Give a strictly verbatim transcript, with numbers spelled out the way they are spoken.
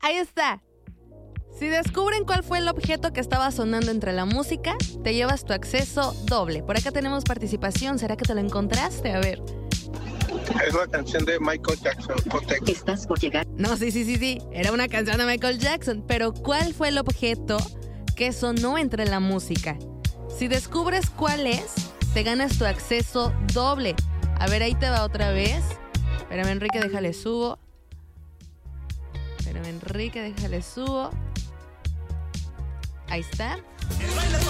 Ahí está. Si descubren cuál fue el objeto que estaba sonando entre la música, te llevas tu acceso doble. Por acá tenemos participación. ¿Será que te lo encontraste? A ver. Es la canción de Michael Jackson, Protect. Estás por llegar. No, sí, sí, sí, sí. Era una canción de Michael Jackson. Pero ¿cuál fue el objeto que sonó entre la música? Si descubres cuál es, te ganas tu acceso doble. A ver, ahí te va otra vez. Espérame, Enrique, déjale subo. Espérame, Enrique, déjale subo. Ahí está.